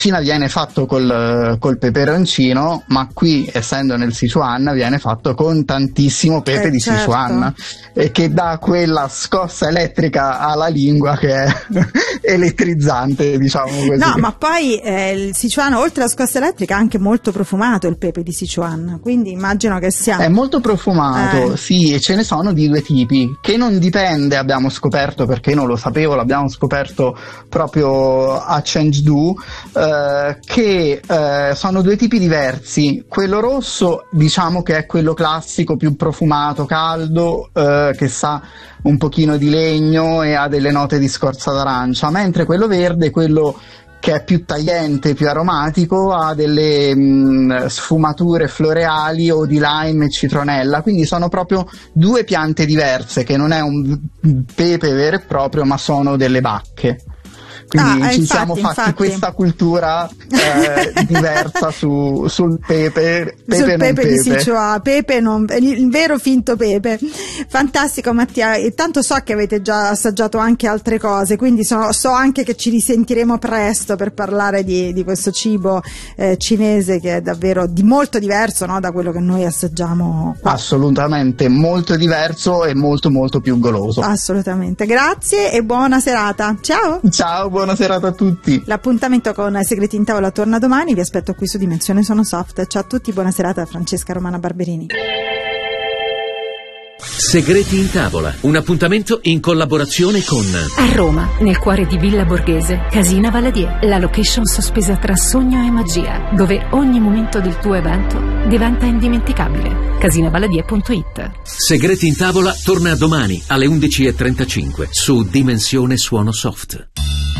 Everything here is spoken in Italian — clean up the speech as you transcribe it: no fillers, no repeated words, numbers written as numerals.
Cina viene fatto col peperoncino, ma qui, essendo nel Sichuan, viene fatto con tantissimo pepe di Sichuan, e che dà quella scossa elettrica alla lingua che è elettrizzante, diciamo così. No, ma poi il Sichuan, oltre alla scossa elettrica, è anche molto profumato il pepe di Sichuan, quindi immagino che sia... È molto profumato, sì, e ce ne sono di due tipi, che non dipende, abbiamo scoperto, perché non lo sapevo, l'abbiamo scoperto proprio a Chengdu, che sono due tipi diversi. Quello rosso, diciamo che è quello classico, più profumato, caldo, che sa un pochino di legno e ha delle note di scorza d'arancia, mentre quello verde, quello che è più tagliente, più aromatico, ha delle sfumature floreali o di lime e citronella, quindi sono proprio due piante diverse, che non è un pepe vero e proprio, ma sono delle bacche. Quindi ci siamo fatti questa cultura diversa sul pepe sul pepe di Sichuan, pepe non, il vero finto pepe. Fantastico Mattia, e tanto so che avete già assaggiato anche altre cose, quindi so anche che ci risentiremo presto per parlare di questo cibo cinese, che è davvero molto diverso, no, da quello che noi assaggiamo qua. Assolutamente, molto diverso e molto molto più goloso. Assolutamente, grazie e buona serata. Ciao, buona serata a tutti. L'appuntamento con Segreti in Tavola torna domani, vi aspetto qui su Dimensione Sono Soft. Ciao a tutti, buona serata da Francesca Romana Barberini. Segreti in Tavola, un appuntamento in collaborazione con... A Roma, nel cuore di Villa Borghese, Casina Valadier, la location sospesa tra sogno e magia, dove ogni momento del tuo evento diventa indimenticabile. Casinavaladier.it. Segreti in Tavola torna domani alle 11:35 su Dimensione Suono Soft.